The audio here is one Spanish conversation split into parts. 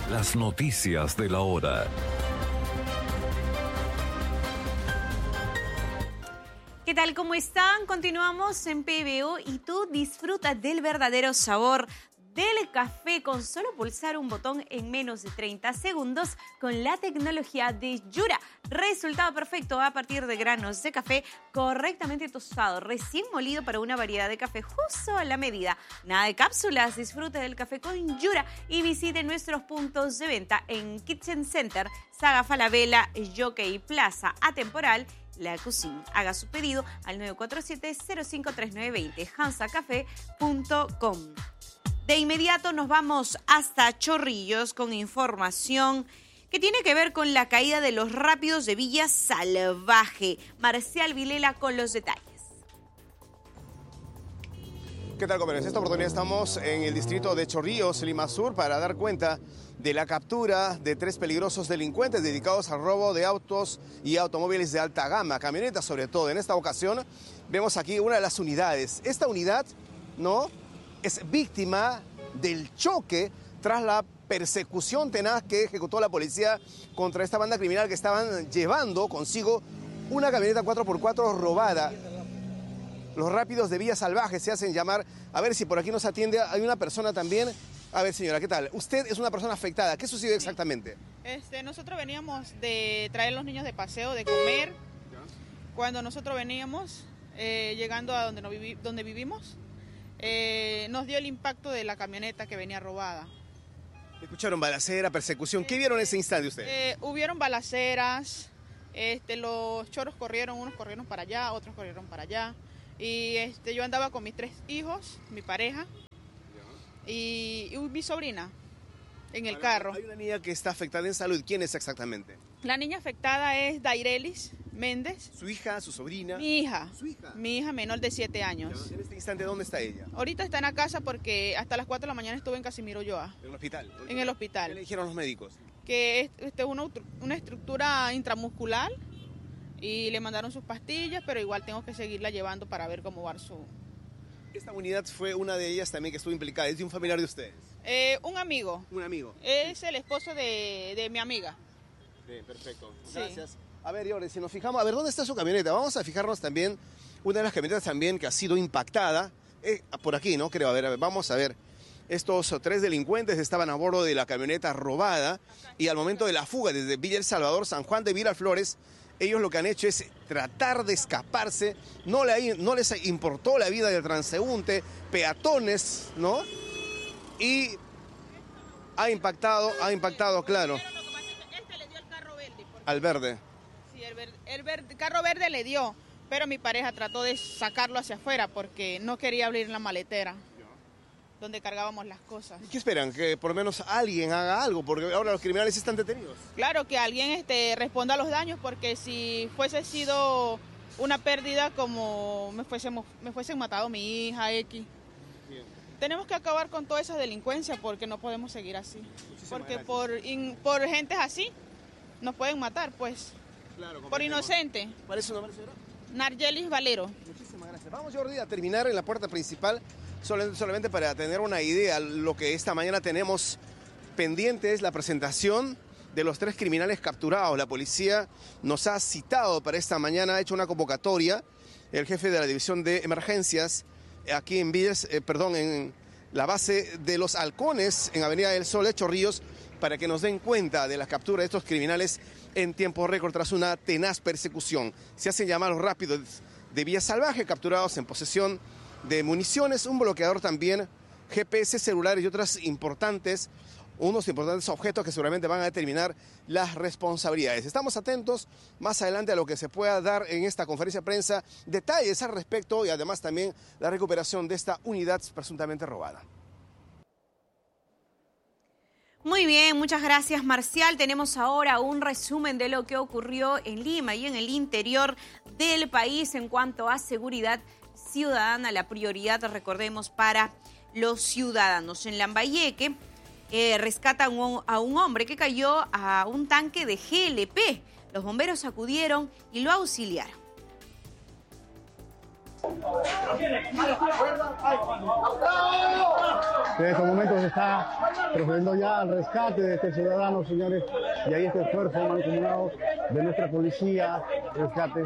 Las noticias de la hora. ¿Qué tal? ¿Cómo están? Continuamos en PBO y tú disfrutas del verdadero sabor del café con solo pulsar un botón en menos de 30 segundos con la tecnología de Yura. Resultado perfecto a partir de granos de café correctamente tostado, recién molido para una variedad de café justo a la medida. Nada de cápsulas, disfrute del café con Yura y visite nuestros puntos de venta en Kitchen Center, Saga Falabella, Jockey Plaza, Atemporal, La Cuisine. Haga su pedido al 947-053920, hansacafé.com. De inmediato nos vamos hasta Chorrillos con información que tiene que ver con la caída de los rápidos de Villa Salvaje. Marcial Vilela con los detalles. ¿Qué tal, compañeros? Esta oportunidad estamos en el distrito de Chorrillos, Lima Sur, para dar cuenta de la captura de 3 peligrosos delincuentes dedicados al robo de autos y automóviles de alta gama, camionetas sobre todo. En esta ocasión vemos aquí una de las unidades. Esta unidad, ¿no?, es víctima del choque tras la persecución tenaz que ejecutó la policía contra esta banda criminal que estaban llevando consigo una camioneta 4x4 robada. Los rápidos de Villa Salvaje se hacen llamar. A ver si por aquí nos atiende. Hay una persona también. A ver, señora, ¿qué tal? Usted es una persona afectada. ¿Qué sucedió exactamente? Nosotros veníamos de traer a los niños de paseo, de comer. Cuando nosotros veníamos llegando a donde vivimos, nos dio el impacto de la camioneta que venía robada. ¿Escucharon balacera, persecución? ¿Qué vieron en ese instante ustedes? Hubieron balaceras, los choros corrieron, unos corrieron para allá, otros corrieron para allá. Y yo andaba con mis 3 hijos, mi pareja y mi sobrina en el carro. Hay una niña que está afectada en salud. ¿Quién es exactamente? La niña afectada es Dairelis Méndez. ¿Su hija, su sobrina? Mi hija. ¿Su hija? Mi hija menor de 7 años. En este instante, ¿dónde está ella? Ahorita está en la casa porque hasta las 4 de la mañana estuve en Casimiro Ulloa. ¿En el hospital? En el hospital. ¿Qué le dijeron los médicos? Que es una estructura intramuscular y le mandaron sus pastillas, pero igual tengo que seguirla llevando para ver cómo va su... Esta unidad fue una de ellas también que estuvo implicada. ¿Es de un familiar de ustedes? Un amigo. ¿Un amigo? Es el esposo de mi amiga. Bien, perfecto. Sí. Gracias. A ver, Yore, si nos fijamos, a ver, ¿dónde está su camioneta? Vamos a fijarnos también, una de las camionetas también que ha sido impactada, por aquí, ¿no? Creo, a ver, vamos a ver. Estos 3 delincuentes estaban a bordo de la camioneta robada y al momento de la fuga desde Villa El Salvador, San Juan de Miraflores, ellos lo que han hecho es tratar de escaparse, no les importó la vida del transeúnte, peatones, ¿no? Y ha impactado, claro. Pero lo que pasa es que le dio el carro verde. Al verde. Sí, el carro verde le dio, pero mi pareja trató de sacarlo hacia afuera porque no quería abrir la maletera donde cargábamos las cosas. ¿Y qué esperan? Que por lo menos alguien haga algo, porque ahora los criminales están detenidos. Claro, que alguien responda a los daños, porque si fuese sido una pérdida como me fuesen matado mi hija, X. Bien. Tenemos que acabar con toda esa delincuencia porque no podemos seguir así. Porque gracias. por gentes así nos pueden matar, pues. Claro, por inocente. ¿Cuál es su nombre, señora? Nargelis Valero. Muchísimas gracias. Vamos, Jordi, a terminar en la puerta principal, solamente para tener una idea. Lo que esta mañana tenemos pendiente es la presentación de los 3 criminales capturados. La policía nos ha citado para esta mañana, ha hecho una convocatoria. El jefe de la división de emergencias aquí en la base de Los Halcones, en Avenida del Sol de Chorrillos, para que nos den cuenta de la captura de estos criminales en tiempo récord tras una tenaz persecución. Se hacen llamar los rápidos de Villa Salvaje, capturados en posesión de municiones, un bloqueador también, GPS celulares y unos importantes objetos que seguramente van a determinar las responsabilidades. Estamos atentos más adelante a lo que se pueda dar en esta conferencia de prensa, detalles al respecto y además también la recuperación de esta unidad presuntamente robada. Muy bien, muchas gracias, Marcial. Tenemos ahora un resumen de lo que ocurrió en Lima y en el interior del país en cuanto a seguridad ciudadana, la prioridad, recordemos, para los ciudadanos. En Lambayeque rescatan a un hombre que cayó a un tanque de GLP. Los bomberos acudieron y lo auxiliaron. En estos momentos se está procediendo ya al rescate de este ciudadano, señores, y hay este esfuerzo mancomunado de nuestra policía, rescate.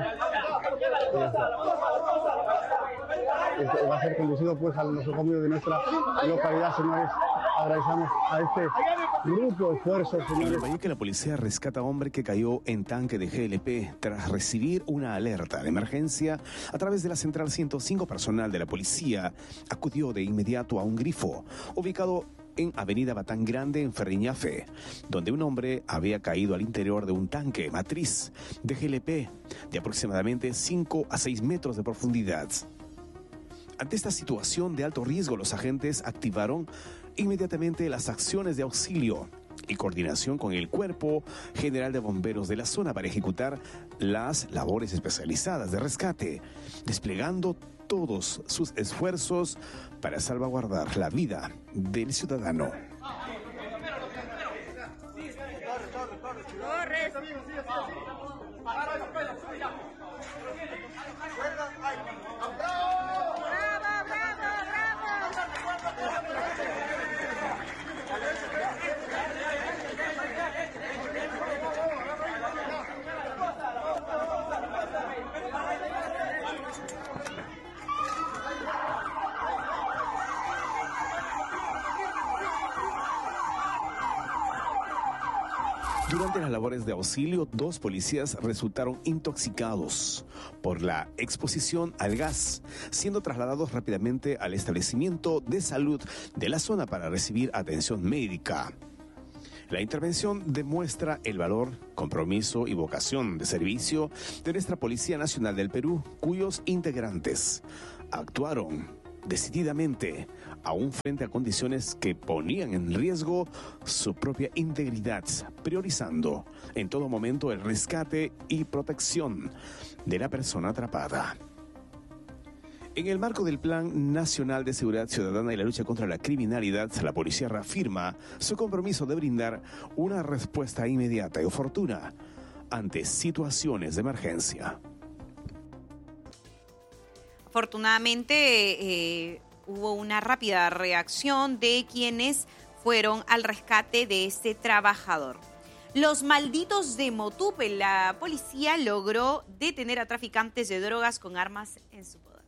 Va a ser conducido pues al nosocomio de nuestra localidad, señores. Agradecemos a este grupo de esfuerzos, señores. En Lambayeque, la policía rescata a hombre que cayó en tanque de GLP tras recibir una alerta de emergencia a través de la central 105. Personal de la policía acudió de inmediato a un grifo ubicado en Avenida Batán Grande, en Ferriñafe, donde un hombre había caído al interior de un tanque matriz de GLP de aproximadamente 5 a 6 metros de profundidad. Ante esta situación de alto riesgo, los agentes activaron inmediatamente las acciones de auxilio y coordinación con el Cuerpo General de Bomberos de la zona para ejecutar las labores especializadas de rescate, desplegando todos sus esfuerzos para salvaguardar la vida del ciudadano. Durante las labores de auxilio, 2 policías resultaron intoxicados por la exposición al gas, siendo trasladados rápidamente al establecimiento de salud de la zona para recibir atención médica. La intervención demuestra el valor, compromiso y vocación de servicio de nuestra Policía Nacional del Perú, cuyos integrantes actuaron decididamente, aún frente a condiciones que ponían en riesgo su propia integridad, priorizando en todo momento el rescate y protección de la persona atrapada. En el marco del Plan Nacional de Seguridad Ciudadana y la lucha contra la criminalidad, la policía reafirma su compromiso de brindar una respuesta inmediata y oportuna ante situaciones de emergencia. Afortunadamente hubo una rápida reacción de quienes fueron al rescate de este trabajador. Los malditos de Motupe, la policía logró detener a traficantes de drogas con armas en su poder.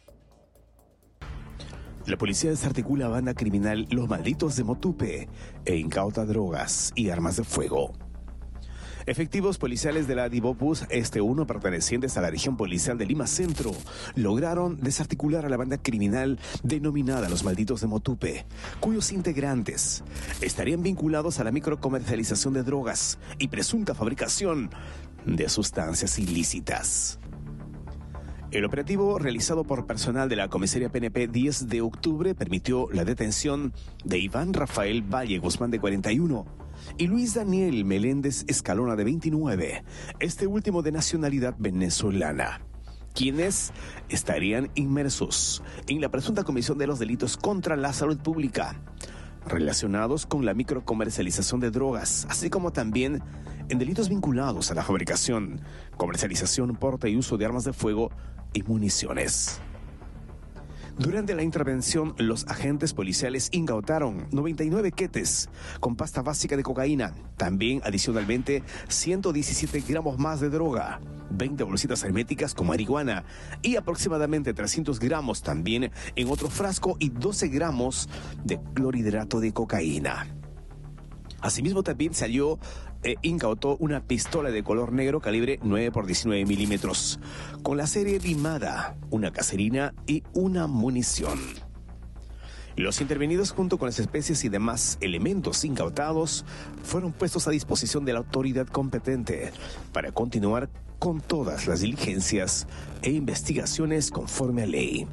La policía desarticula banda criminal Los Malditos de Motupe e incauta drogas y armas de fuego. Efectivos policiales de la Divopus Este 1 pertenecientes a la región policial de Lima Centro lograron desarticular a la banda criminal denominada Los Malditos de Motupe, cuyos integrantes estarían vinculados a la microcomercialización de drogas y presunta fabricación de sustancias ilícitas. El operativo realizado por personal de la comisaría PNP 10 de octubre permitió la detención de Iván Rafael Valle Guzmán, de 41, y Luis Daniel Meléndez Escalona, de 29, este último de nacionalidad venezolana, quienes estarían inmersos en la presunta comisión de los delitos contra la salud pública relacionados con la microcomercialización de drogas, así como también en delitos vinculados a la fabricación, comercialización, porte y uso de armas de fuego y municiones. Durante la intervención, los agentes policiales incautaron 99 quetes con pasta básica de cocaína, también adicionalmente 117 gramos más de droga, 20 bolsitas herméticas con marihuana y aproximadamente 300 gramos también en otro frasco y 12 gramos de clorhidrato de cocaína. Asimismo, también se halló incautó una pistola de color negro calibre 9x19 milímetros con la serie Vimada, una caserina y una munición. Los intervenidos, junto con las especies y demás elementos incautados, fueron puestos a disposición de la autoridad competente para continuar con todas las diligencias e investigaciones conforme a ley.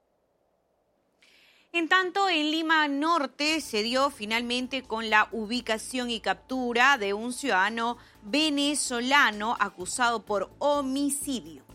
En tanto, en Lima Norte se dio finalmente con la ubicación y captura de un ciudadano venezolano acusado por homicidio.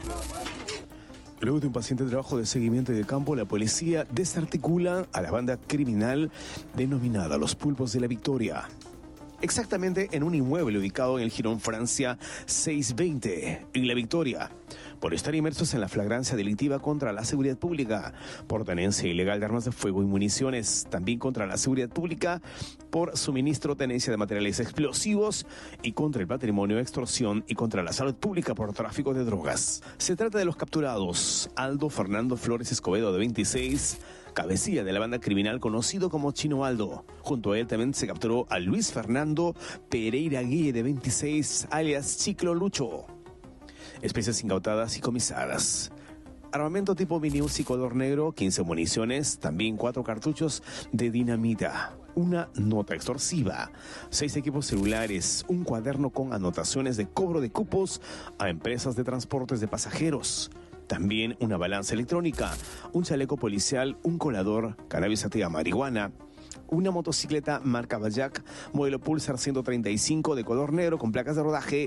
Luego de un paciente trabajo de seguimiento y de campo, la policía desarticula a la banda criminal denominada Los Pulpos de la Victoria. Exactamente en un inmueble ubicado en el Jirón Francia 620, en La Victoria, por estar inmersos en la flagrancia delictiva contra la seguridad pública, por tenencia ilegal de armas de fuego y municiones, también contra la seguridad pública, por suministro o tenencia de materiales explosivos y contra el patrimonio, extorsión y contra la salud pública por tráfico de drogas. Se trata de los capturados Aldo Fernando Flores Escobedo, de 26, cabecilla de la banda criminal conocido como Chino Aldo. Junto a él también se capturó a Luis Fernando Pereira Guille, de 26, alias Chiclo Lucho. Especies incautadas y comisadas: armamento tipo Minius y color negro, 15 municiones, también 4 cartuchos de dinamita, una nota extorsiva, 6 equipos celulares, un cuaderno con anotaciones de cobro de cupos a empresas de transportes de pasajeros, también una balanza electrónica, un chaleco policial, un colador, cannabis sativa, marihuana, una motocicleta marca Bayak, modelo Pulsar 135 de color negro con placas de rodaje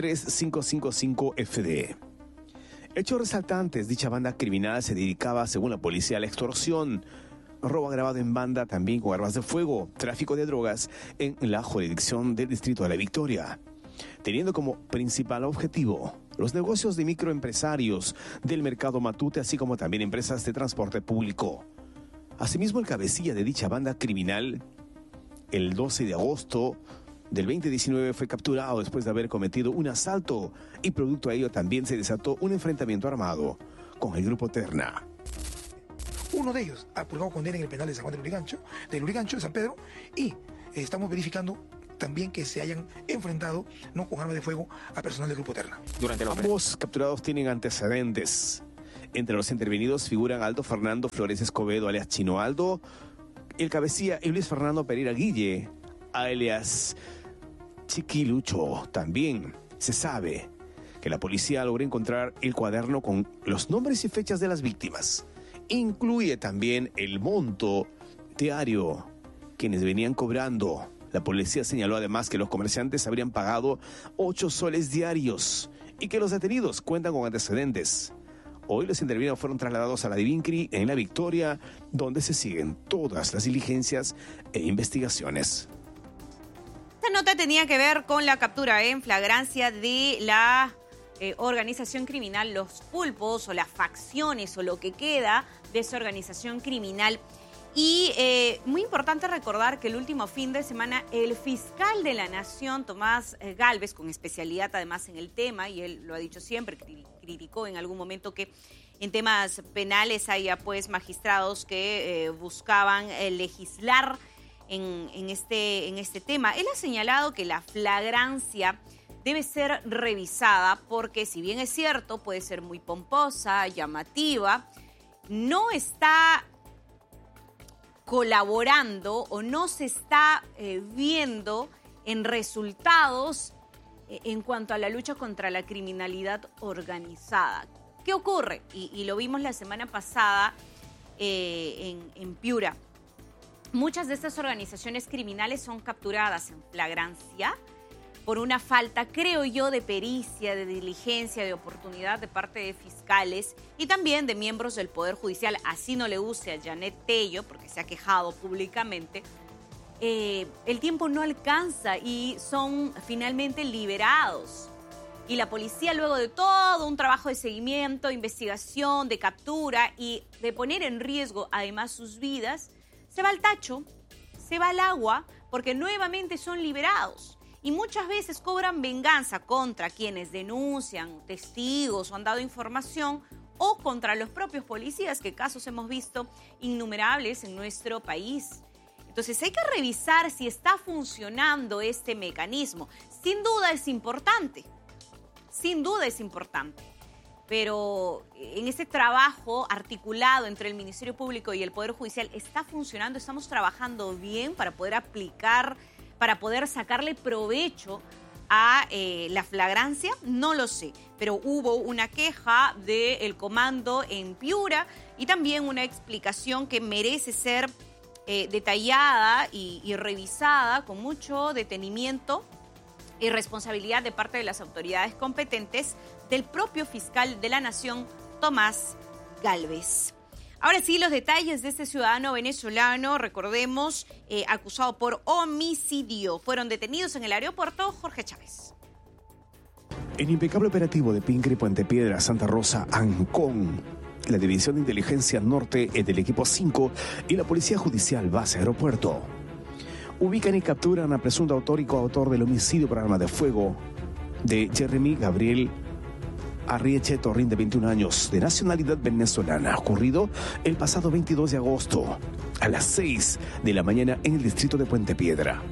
3555 FD. Hechos resaltantes: dicha banda criminal se dedicaba, según la policía, a la extorsión, robo agravado en banda, también con armas de fuego, tráfico de drogas en la jurisdicción del distrito de La Victoria, teniendo como principal objetivo los negocios de microempresarios del mercado Matute, así como también empresas de transporte público. Asimismo, el cabecilla de dicha banda criminal, el 12 de agosto del 2019, fue capturado después de haber cometido un asalto y producto a ello también se desató un enfrentamiento armado con el grupo Terna. Uno de ellos ha purgado condena en el penal de San Juan del Lurigancho, de San Pedro, y estamos verificando también que se hayan enfrentado con armas de fuego a personal del grupo Terna. Ambos capturados tienen antecedentes. Entre los intervenidos figuran Aldo Fernando Flores Escobedo, alias Chino Aldo, el cabecilla, y Luis Fernando Pereira Guille, alias Chiquilucho. También se sabe que la policía logró encontrar el cuaderno con los nombres y fechas de las víctimas. Incluye también el monto diario quienes venían cobrando. La policía señaló además que los comerciantes habrían pagado 8 soles diarios y que los detenidos cuentan con antecedentes. Hoy los intervenidos fueron trasladados a la Divincri en La Victoria, donde se siguen todas las diligencias e investigaciones. Esta nota tenía que ver con la captura en flagrancia de la organización criminal Los Pulpos, o las facciones, o lo que queda de esa organización criminal. Y muy importante recordar que el último fin de semana el fiscal de la Nación, Tomás Gálvez, con especialidad además en el tema, y él lo ha dicho siempre, criticó en algún momento que en temas penales haya pues magistrados que buscaban legislar en este tema. Él ha señalado que la flagrancia debe ser revisada porque, si bien es cierto, puede ser muy pomposa, llamativa, no está colaborando o no se está viendo en resultados en cuanto a la lucha contra la criminalidad organizada. ¿Qué ocurre? Y lo vimos la semana pasada en Piura. Muchas de estas organizaciones criminales son capturadas en flagrancia por una falta, creo yo, de pericia, de diligencia, de oportunidad de parte de fiscales y también de miembros del Poder Judicial. Así no le use a Janet Tello, porque se ha quejado públicamente. El tiempo no alcanza y son finalmente liberados. Y la policía, luego de todo un trabajo de seguimiento, investigación, de captura y de poner en riesgo además sus vidas, se va al tacho, se va al agua, porque nuevamente son liberados. Y muchas veces cobran venganza contra quienes denuncian, testigos o han dado información, o contra los propios policías, que casos hemos visto innumerables en nuestro país. Entonces hay que revisar si está funcionando este mecanismo. Sin duda es importante, pero en ese trabajo articulado entre el Ministerio Público y el Poder Judicial, ¿está funcionando? ¿Estamos trabajando bien para poder aplicar, para poder sacarle provecho a la flagrancia? No lo sé, pero hubo una queja del comando en Piura y también una explicación que merece ser detallada y revisada con mucho detenimiento y responsabilidad de parte de las autoridades competentes, del propio fiscal de la Nación, Tomás Gálvez. Ahora sí, los detalles de este ciudadano venezolano, recordemos, acusado por homicidio. Fueron detenidos en el aeropuerto Jorge Chávez. En impecable operativo de Pincre, Puente Piedra, Santa Rosa, Ancón, la División de Inteligencia Norte del Equipo 5 y la Policía Judicial Base Aeropuerto ubican y capturan a presunto autor y coautor del homicidio por arma de fuego de Jeremy Gabriel Arrieche Torrín, de 21 años, de nacionalidad venezolana, ocurrido el pasado 22 de agosto a las 6 de la mañana en el distrito de Puente Piedra.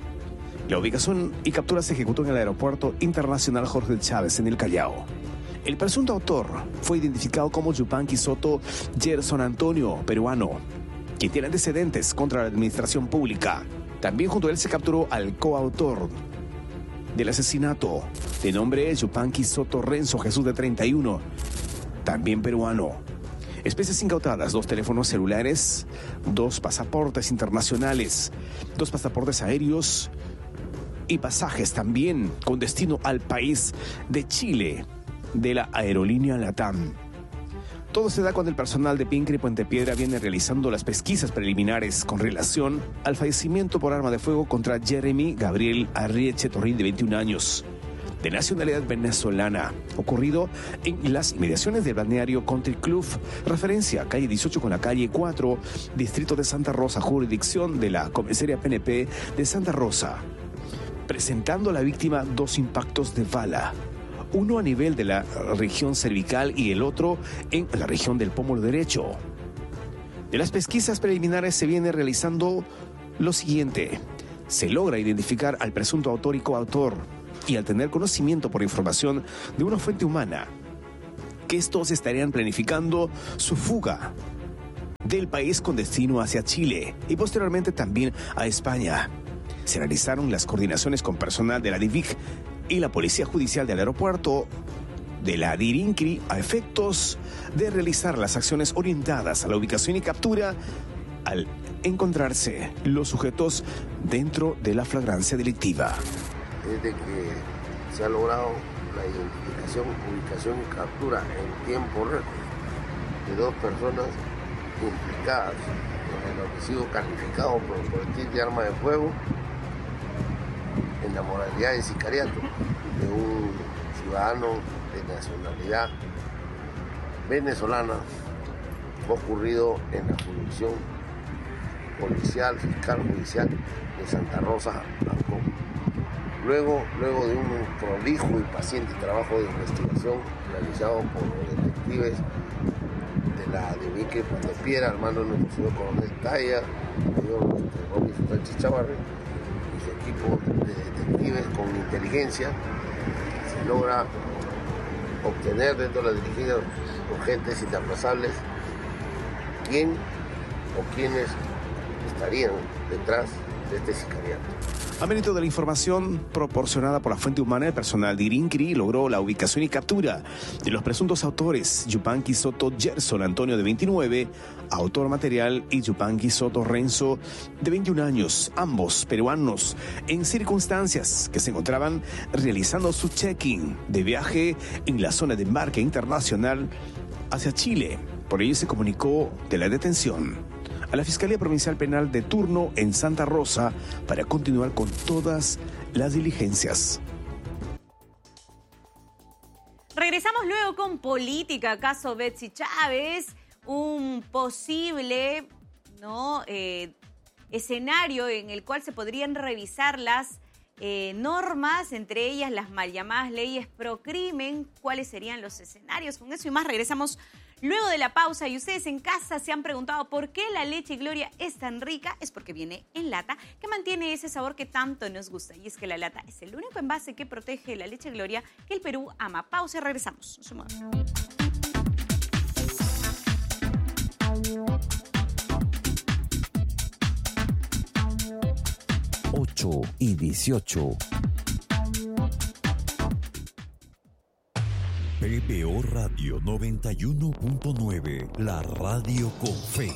La ubicación y captura se ejecutó en el Aeropuerto Internacional Jorge Chávez, en el Callao. El presunto autor fue identificado como Yupanqui Soto Gerson Antonio, peruano, quien tiene antecedentes contra la administración pública. También junto a él se capturó al coautor del asesinato, de nombre Yupanqui Soto Renzo Jesús, de 31, también peruano. Especies incautadas: 2 teléfonos celulares, 2 pasaportes internacionales, 2 pasaportes aéreos y pasajes también con destino al país de Chile de la aerolínea LATAM. Todo se da cuando el personal de Pincre y Puente Piedra viene realizando las pesquisas preliminares con relación al fallecimiento por arma de fuego contra Jeremy Gabriel Arrieche Torrín, de 21 años, de nacionalidad venezolana, ocurrido en las inmediaciones del balneario Country Club, referencia a calle 18 con la calle 4, distrito de Santa Rosa, jurisdicción de la comisaría PNP de Santa Rosa, presentando a la víctima 2 impactos de bala, uno a nivel de la región cervical y el otro en la región del pómulo derecho. De las pesquisas preliminares se viene realizando lo siguiente: se logra identificar al presunto autor y coautor, y al tener conocimiento por información de una fuente humana que estos estarían planificando su fuga del país con destino hacia Chile y posteriormente también a España. Se realizaron las coordinaciones con personal de la DIVIC y la Policía Judicial del Aeropuerto de la DIRINCRI a efectos de realizar las acciones orientadas a la ubicación y captura al encontrarse los sujetos dentro de la flagrancia delictiva. Desde que se ha logrado la identificación, ubicación y captura en tiempo récord de 2 personas implicadas en el homicidio calificado por porte de arma de fuego en la modalidad de sicariato de un ciudadano de nacionalidad venezolana, ocurrido en la jurisdicción policial, fiscal judicial de Santa Rosa, Ancón. Luego de un prolijo y paciente trabajo de investigación realizado por los detectives de la DIVIC Puente Piedra, al mando de nuestro señor coronel Taya, señor Robinson Sánchez Chavarri, y su equipo de detectives con inteligencia, se logra obtener dentro de las diligencias urgentes y inaplazables quién o quiénes estarían detrás de este sicariato. A mérito de la información proporcionada por la fuente humana, el personal de IRINCRI logró la ubicación y captura de los presuntos autores: Yupanqui Soto Gerson Antonio, de 29, autor material, y Yupanqui Soto Renzo, de 21 años, ambos peruanos, en circunstancias que se encontraban realizando su check-in de viaje en la zona de embarque internacional hacia Chile. Por ello se comunicó de la detención a la Fiscalía Provincial Penal de turno en Santa Rosa para continuar con todas las diligencias. Regresamos luego con política, caso Betsy Chávez, un posible escenario en el cual se podrían revisar las normas, entre ellas las mal llamadas leyes pro crimen. ¿Cuáles serían los escenarios? Con eso y más regresamos luego de la pausa. Y ustedes en casa se han preguntado por qué la leche Gloria es tan rica. Es porque viene en lata, que mantiene ese sabor que tanto nos gusta. Y es que la lata es el único envase que protege la leche Gloria que el Perú ama. Pausa y regresamos. No se muevan. 8:18. PBO Radio 91.9, la radio con fe.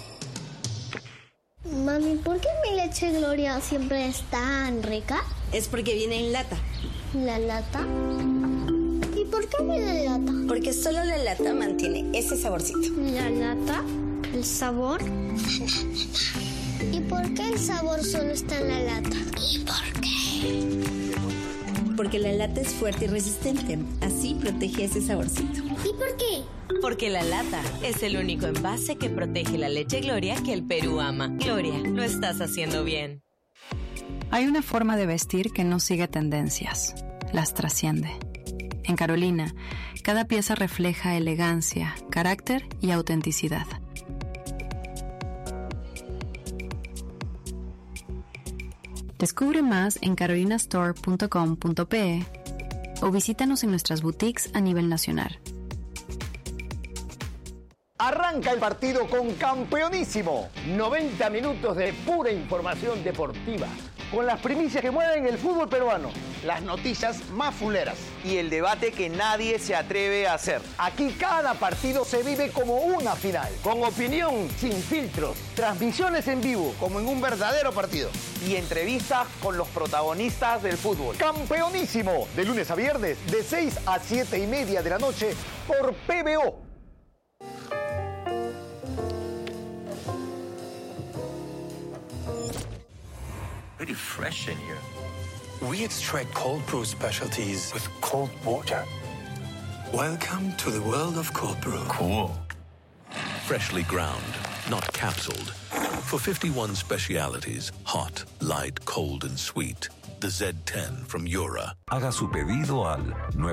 Mami, ¿por qué mi leche Gloria siempre es tan rica? Es porque viene en lata. ¿La lata? ¿Y por por qué huele a lata? Porque solo la lata mantiene ese saborcito. ¿La lata? ¿El sabor? ¿Y por qué el sabor solo está en la lata? ¿Y por qué? Porque la lata es fuerte y resistente. Así protege ese saborcito. ¿Y por qué? Porque la lata es el único envase que protege la leche Gloria que el Perú ama. Gloria, lo estás haciendo bien. Hay una forma de vestir que no sigue tendencias, las trasciende. En Carolina, cada pieza refleja elegancia, carácter y autenticidad. Descubre más en carolinastore.com.pe o visítanos en nuestras boutiques a nivel nacional. Arranca el partido con Campeonísimo. 90 minutos de pura información deportiva, con las primicias que mueven el fútbol peruano, las noticias más fuleras y el debate que nadie se atreve a hacer. Aquí cada partido se vive como una final, con opinión sin filtros, transmisiones en vivo, como en un verdadero partido, y entrevistas con los protagonistas del fútbol. Campeonísimo, de lunes a viernes, de 6 a 7:30 de la noche, por PBO. Pretty fresh in here. We extract cold brew specialties with cold water. Welcome to the world of cold brew. Cool. Freshly ground, not capsuled. For 51 specialities, hot, light, cold, and sweet. The Z10 from Yura. Haga su pedido al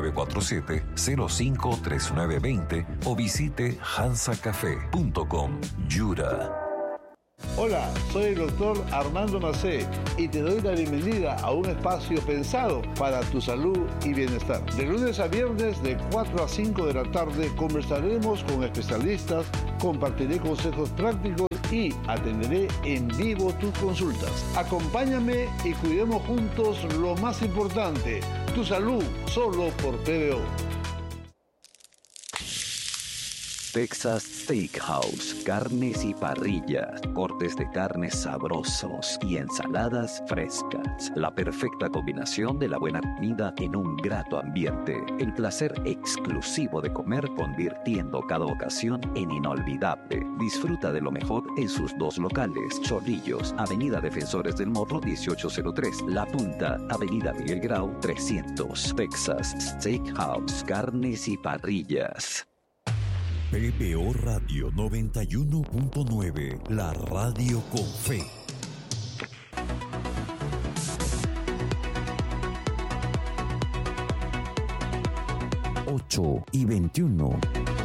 947-053920 o visite hansacafé.com. Yura. Hola, soy el doctor Armando Macé y te doy la bienvenida a un espacio pensado para tu salud y bienestar. De lunes a viernes de 4 a 5 de la tarde conversaremos con especialistas, compartiré consejos prácticos y atenderé en vivo tus consultas. Acompáñame y cuidemos juntos lo más importante, tu salud, solo por PBO. Texas Steakhouse, carnes y parrillas, cortes de carnes sabrosos y ensaladas frescas. La perfecta combinación de la buena comida en un grato ambiente. El placer exclusivo de comer, convirtiendo cada ocasión en inolvidable. Disfruta de lo mejor en sus dos locales. Chorrillos, Avenida Defensores del Morro 1803. La Punta, Avenida Miguel Grau 300. Texas Steakhouse, carnes y parrillas. PBO Radio 91.9, la radio con fe. 8:21.